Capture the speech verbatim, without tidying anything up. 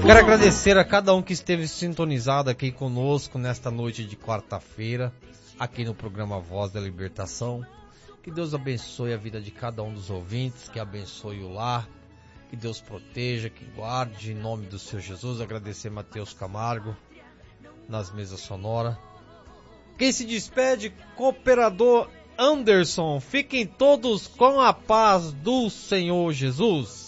Quero agradecer a cada um que esteve sintonizado aqui conosco nesta noite de quarta-feira, aqui no programa Voz da Libertação. Que Deus abençoe a vida de cada um dos ouvintes, que abençoe o lar, que Deus proteja, que guarde em nome do Senhor Jesus. Agradecer Matheus Camargo nas mesas sonoras. Quem se despede, cooperador Anderson. Fiquem todos com a paz do Senhor Jesus.